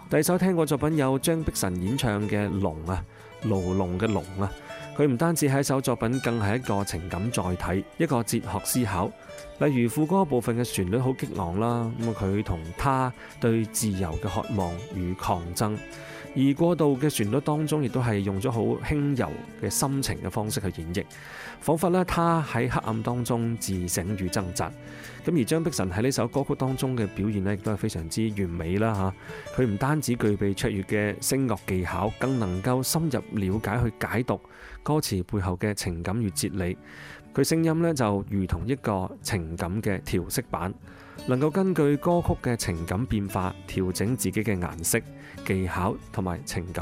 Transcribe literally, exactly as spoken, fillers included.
第二首聽過作品有張碧晨演唱嘅《龍》啊，牢籠嘅籠啊，佢唔單止係一首作品，更係一個情感載體，一個哲學思考。例如副歌部分嘅旋律好激昂啦，咁佢同他對自由嘅渴望與抗爭，而過渡嘅旋律當中亦都係用咗好輕柔嘅心情嘅方式去演繹，彷彿咧他喺黑暗當中自省與掙扎。咁而張碧晨喺呢首歌曲當中嘅表現咧，亦都係非常之完美啦嚇。佢唔單止具備卓越嘅聲樂技巧，更能夠深入了解去解讀歌詞背後嘅情感與哲理。佢聲音咧就如同一個情感嘅調色板，能夠根據歌曲嘅情感變化調整自己嘅顏色、技巧同埋情感